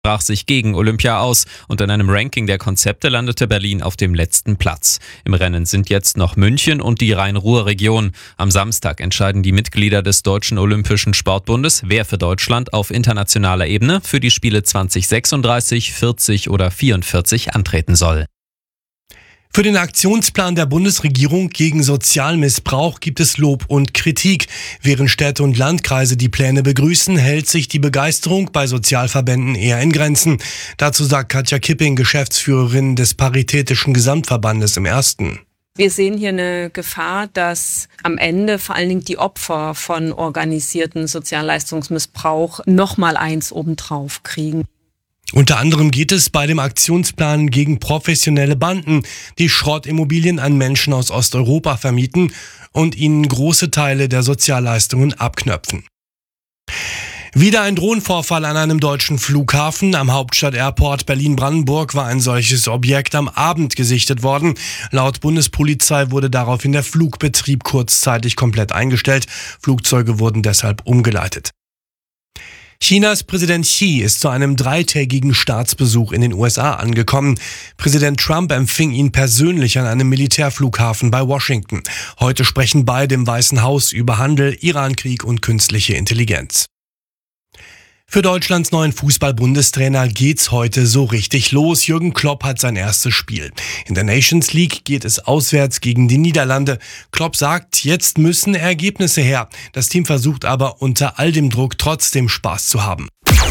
sprach sich gegen Olympia aus und in einem Ranking der Konzepte landete Berlin auf dem letzten Platz. Im Rennen sind jetzt noch München und die Rhein-Ruhr-Region. Am Samstag entscheiden die Mitglieder des Deutschen Olympischen Sportbundes, wer für Deutschland auf internationaler Ebene für die Spiele 2036, 40 oder 44 antreten soll. Für den Aktionsplan der Bundesregierung gegen Sozialmissbrauch gibt es Lob und Kritik. Während Städte und Landkreise die Pläne begrüßen, hält sich die Begeisterung bei Sozialverbänden eher in Grenzen. Dazu sagt Katja Kipping, Geschäftsführerin des Paritätischen Gesamtverbandes im Ersten. Wir sehen hier eine Gefahr, dass am Ende vor allen Dingen die Opfer von organisierten Sozialleistungsmissbrauch nochmal eins obendrauf kriegen. Unter anderem geht es bei dem Aktionsplan gegen professionelle Banden, die Schrottimmobilien an Menschen aus Osteuropa vermieten und ihnen große Teile der Sozialleistungen abknöpfen. Wieder ein Drohnenvorfall an einem deutschen Flughafen. Am Hauptstadt-Airport Berlin-Brandenburg war ein solches Objekt am Abend gesichtet worden. Laut Bundespolizei wurde daraufhin der Flugbetrieb kurzzeitig komplett eingestellt. Flugzeuge wurden deshalb umgeleitet. Chinas Präsident Xi ist zu einem 3-tägigen Staatsbesuch in den USA angekommen. Präsident Trump empfing ihn persönlich an einem Militärflughafen bei Washington. Heute sprechen beide im Weißen Haus über Handel, Irankrieg und künstliche Intelligenz. Für Deutschlands neuen Fußball-Bundestrainer geht's heute so richtig los. Jürgen Klopp hat sein erstes Spiel. In der Nations League geht es auswärts gegen die Niederlande. Klopp sagt, jetzt müssen Ergebnisse her. Das Team versucht aber unter all dem Druck trotzdem Spaß zu haben.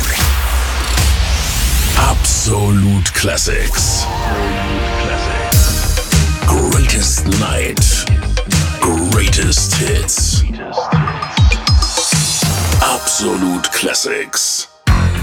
Absolute Classics. Greatest Night. Greatest Hits. Absolute Classics.